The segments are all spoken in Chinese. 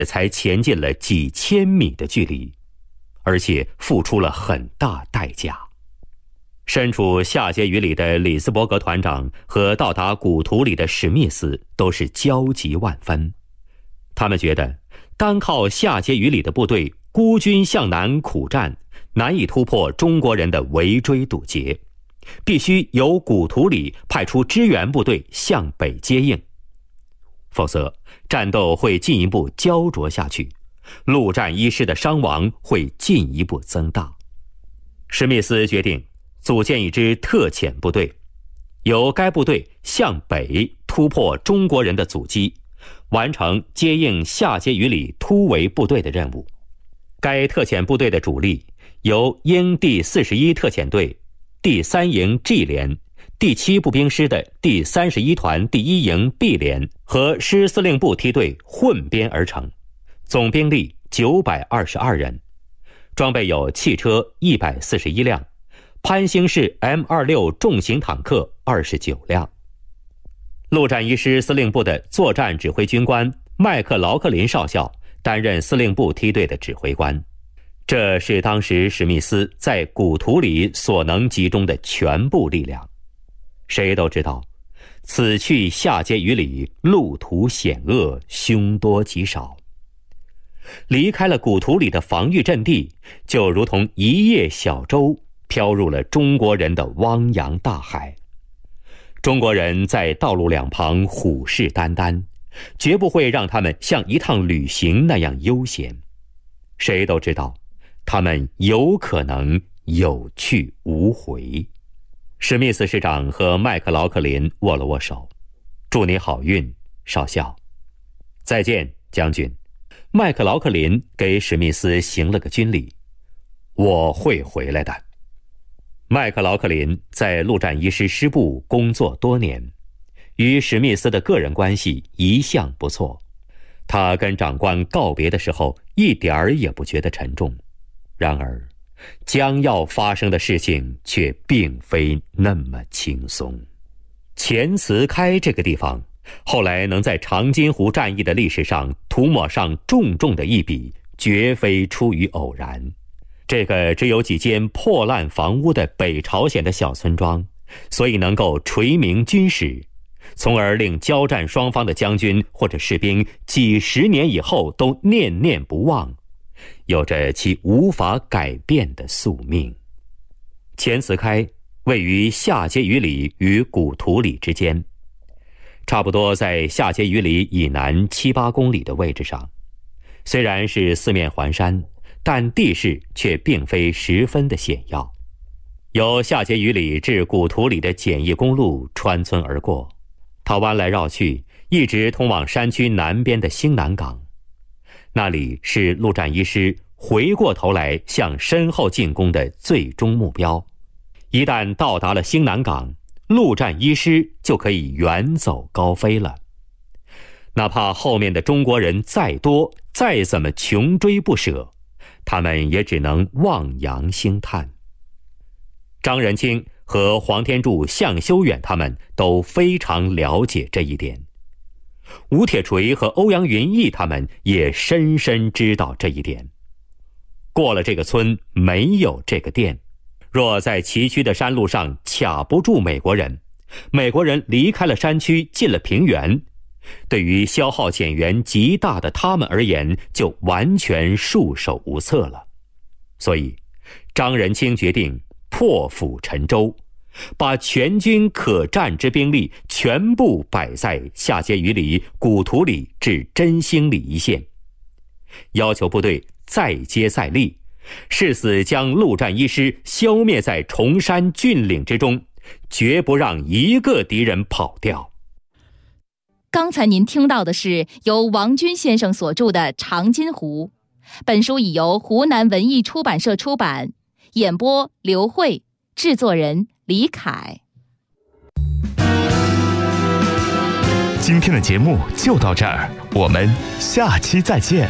才前进了几千米的距离，而且付出了很大代价。身处夏杰语里的里斯伯格团长和到达古图里的史密斯都是焦急万分。他们觉得单靠夏杰语里的部队孤军向南苦战，难以突破中国人的围追堵截，必须由古图里派出支援部队向北接应，否则战斗会进一步焦灼下去，陆战一师的伤亡会进一步增大。史密斯决定组建一支特遣部队，由该部队向北突破中国人的阻击，完成接应夏杰语里突围部队的任务。该特遣部队的主力由英第41特遣队、第3营 G 连、第7步兵师的第31团第1营 B 连和师司令部梯队混编而成，总兵力922人，装备有汽车141辆，潘兴式 M26 重型坦克29辆。陆战一师司令部的作战指挥军官麦克劳克林少校担任司令部梯队的指挥官，这是当时史密斯在古图里所能集中的全部力量。谁都知道，此去夏杰语里路途险恶，凶多吉少。离开了古图里的防御阵地，就如同一叶小舟飘入了中国人的汪洋大海。中国人在道路两旁虎视眈眈，绝不会让他们像一趟旅行那样悠闲。谁都知道，他们有可能有去无回。史密斯师长和麦克劳克林握了握手，祝你好运，少校。再见，将军。麦克劳克林给史密斯行了个军礼，我会回来的。麦克劳克林在陆战一师师部工作多年，与史密斯的个人关系一向不错。他跟长官告别的时候一点儿也不觉得沉重。然而将要发生的事情却并非那么轻松。前茨开这个地方后来能在长津湖战役的历史上涂抹上重重的一笔，绝非出于偶然。这个只有几间破烂房屋的北朝鲜的小村庄，所以能够垂名军史，从而令交战双方的将军或者士兵几十年以后都念念不忘，有着其无法改变的宿命。前茨开位于夏杰语里与古图里之间，差不多在夏杰语里以南7、8公里的位置上。虽然是四面环山，但地势却并非十分的险要。由夏杰语里至古图里的简易公路穿村而过，它弯来绕去，一直通往山区南边的兴南港。那里是陆战一师回过头来向身后进攻的最终目标。一旦到达了兴南港，陆战一师就可以远走高飞了。哪怕后面的中国人再多，再怎么穷追不舍，他们也只能望洋兴叹。张仁清和黄天柱、向修远他们都非常了解这一点。吴铁锤和欧阳云逸他们也深深知道这一点。过了这个村，没有这个店。若在崎岖的山路上卡不住美国人，美国人离开了山区，进了平原，对于消耗减员极大的他们而言，就完全束手无策了。所以张仁清决定破釜沉舟，把全军可战之兵力全部摆在夏杰语里、古图里至真兴里一线，要求部队再接再厉，誓死将陆战一师消灭在崇山峻岭之中，绝不让一个敌人跑掉。 刚才您听到的是由王军先生所著的《长津湖》，本书已由湖南文艺出版社出版，演播刘慧，制作人李凯。 今天的节目就到这儿，我们下期再见。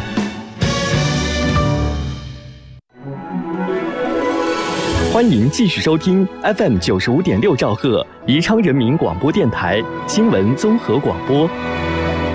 欢迎继续收听 FM 95.6兆赫宜昌人民广播电台新闻综合广播。